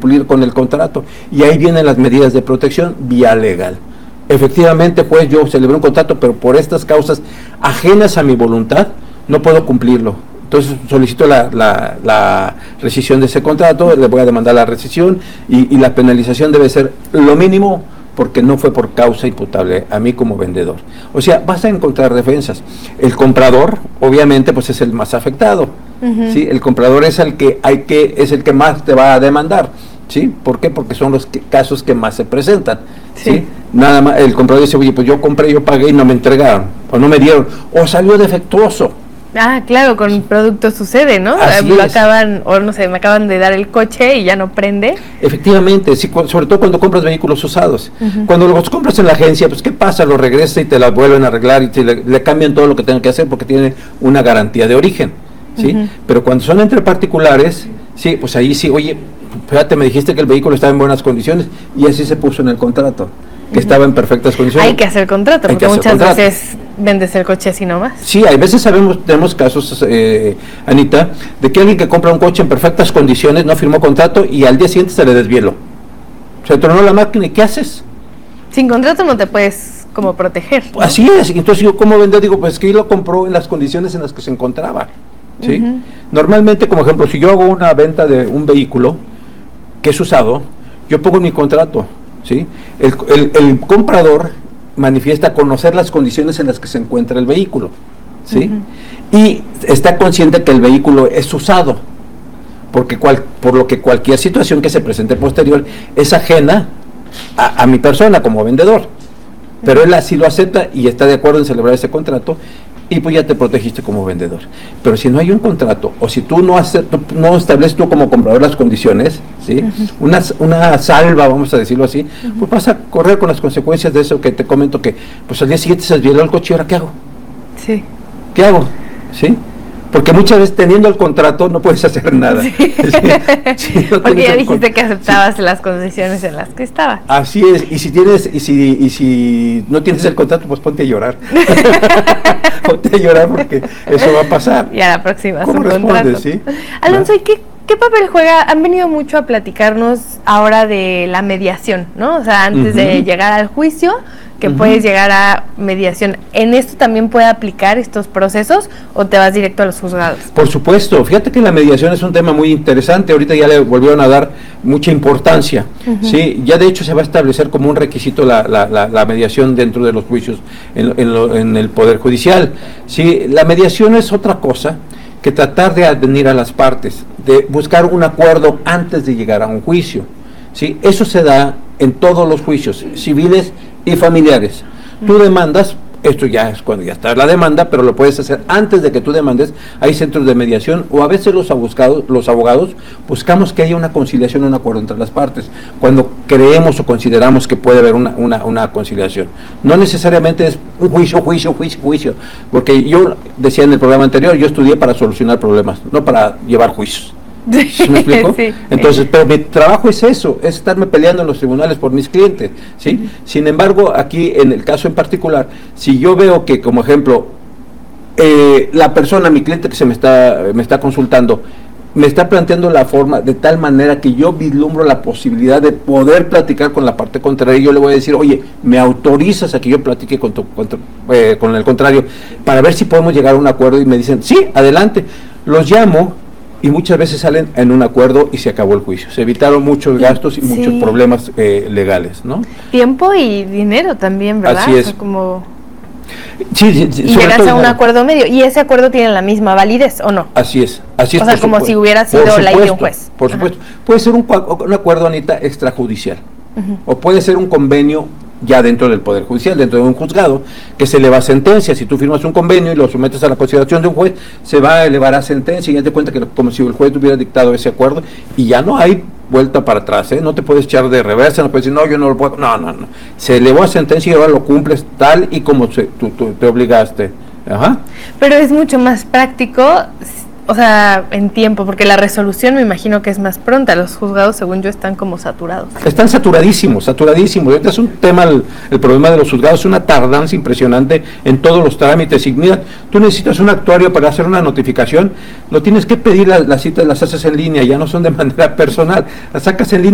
cumplir con el contrato. Y ahí vienen las medidas de protección vía legal. Efectivamente, pues yo celebré un contrato, pero por estas causas ajenas a mi voluntad, no puedo cumplirlo. Entonces solicito la rescisión de ese contrato, le voy a demandar la rescisión y la penalización debe ser lo mínimo, porque no fue por causa imputable a mí como vendedor. O sea, vas a encontrar defensas. El comprador, obviamente, pues es el más afectado. ¿Sí? El comprador es el que es el que más te va a demandar. ¿Sí? ¿Por qué? Porque son los casos que más se presentan. ¿Sí? Nada más, el comprador dice, oye, pues yo compré, yo pagué y no me entregaron, o no me dieron, o salió defectuoso. Ah, claro, con productos sucede, ¿no? Me acaban de dar el coche y ya no prende. Efectivamente, sí, sobre todo cuando compras vehículos usados. Cuando los compras en la agencia, pues ¿qué pasa? Lo regresa y te la vuelven a arreglar y le cambian todo lo que tengan que hacer porque tiene una garantía de origen, ¿sí? Pero cuando son entre particulares, sí, pues ahí sí, oye, fíjate, me dijiste que el vehículo estaba en buenas condiciones y así se puso en el contrato, que estaba en perfectas condiciones. Hay que hacer contrato, porque muchas veces vendes el coche así nomás. Sí, hay veces tenemos casos, Anita, de que alguien que compra un coche en perfectas condiciones no firmó contrato y al día siguiente se le desvieló. Se tronó la máquina y ¿qué haces? Sin contrato no te puedes como proteger, ¿no? Así es, entonces yo como vendedor digo, pues que él lo compró en las condiciones en las que se encontraba. ¿Sí? Normalmente, como ejemplo, si yo hago una venta de un vehículo que es usado, yo pongo en mi contrato, ¿sí? El comprador manifiesta conocer las condiciones en las que se encuentra el vehículo, ¿sí? Y está consciente que el vehículo es usado, porque por lo que cualquier situación que se presente posterior es ajena a mi persona como vendedor, pero él así lo acepta y está de acuerdo en celebrar ese contrato, y pues ya te protegiste como vendedor. Pero si no hay un contrato, o si tú no estableces tú como comprador las condiciones, ¿sí? Una salva, vamos a decirlo así, pues vas a correr con las consecuencias de eso que te comento, que pues al día siguiente se desvieló el coche, ¿ahora qué hago? Sí. ¿Qué hago? ¿Sí? Porque muchas veces teniendo el contrato no puedes hacer nada. Sí. Sí, no porque ya dijiste que aceptabas las condiciones en las que estaba. Así es, y si no tienes el contrato, pues ponte a llorar. Ponte a llorar porque eso va a pasar. Y a la próxima ¿Cómo respondes? ¿Sí? Alonso, ¿y qué papel juega? Han venido mucho a platicarnos ahora de la mediación, ¿no? O sea, antes de llegar al juicio, que puedes llegar a mediación. ¿En esto también puede aplicar estos procesos o te vas directo a los juzgados? Por supuesto, fíjate que la mediación es un tema muy interesante, ahorita ya le volvieron a dar mucha importancia, ¿sí? Ya de hecho se va a establecer como un requisito la mediación dentro de los juicios en el Poder Judicial, ¿sí? La mediación es otra cosa que tratar de advenir a las partes, de buscar un acuerdo antes de llegar a un juicio, ¿sí? Eso se da en todos los juicios, civiles y familiares. Tú demandas, esto ya es cuando ya está la demanda, pero lo puedes hacer antes de que tú demandes. Hay centros de mediación, o a veces los abogados buscamos que haya una conciliación, un acuerdo entre las partes, cuando creemos o consideramos que puede haber una conciliación. No necesariamente es un juicio, porque yo decía en el programa anterior, yo estudié para solucionar problemas, no para llevar juicios. ¿Sí me explico? Sí. Entonces, pero mi trabajo es eso, es estarme peleando en los tribunales por mis clientes, ¿sí? Sin embargo, aquí en el caso en particular, si yo veo que, como ejemplo, la persona, mi cliente que me está consultando, me está planteando la forma de tal manera que yo vislumbro la posibilidad de poder platicar con la parte contraria, yo le voy a decir, oye, ¿me autorizas a que yo platique con el contrario para ver si podemos llegar a un acuerdo? Y me dicen, sí, adelante. Los llamo y muchas veces salen en un acuerdo y se acabó el juicio. Se evitaron muchos gastos y muchos problemas legales, ¿no? Tiempo y dinero también, ¿verdad? Así es. O sea, como... Sí, y llegas a un acuerdo medio, y ese acuerdo tiene la misma validez, ¿o no? Así es. O sea, como si hubiera sido la de un juez. Por supuesto. Puede ser un acuerdo, Anita, extrajudicial, o puede ser un convenio ya dentro del Poder Judicial, dentro de un juzgado, que se eleva sentencia. Si tú firmas un convenio y lo sometes a la consideración de un juez, se va a elevar a sentencia, y ya te cuenta que como si el juez hubiera dictado ese acuerdo, y ya no hay vuelta para atrás, ¿eh? No te puedes echar de reversa, no puedes decir, no, yo no lo puedo, no, se elevó a sentencia y ahora lo cumples tal y como tú te obligaste. Pero es mucho más práctico, o sea, en tiempo, porque la resolución me imagino que es más pronta. Los juzgados, según yo, están como saturados. Están saturadísimos. Ahorita es un tema, el problema de los juzgados, es una tardanza impresionante en todos los trámites. Y mira, tú necesitas un actuario para hacer una notificación, lo tienes que pedir, las citas las haces en línea, ya no son de manera personal, las sacas en línea.